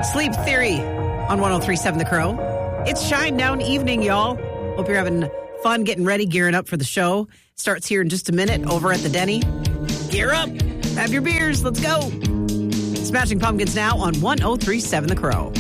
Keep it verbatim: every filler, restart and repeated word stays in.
Sleep Theory on one oh three point seven The Crow. It's Shine Down evening, y'all. Hope you're having fun getting ready, gearing up for the show. Starts here in just a minute over at the Denny. Gear up. Have your beers. Let's go. Smashing Pumpkins now on one oh three point seven The Crow.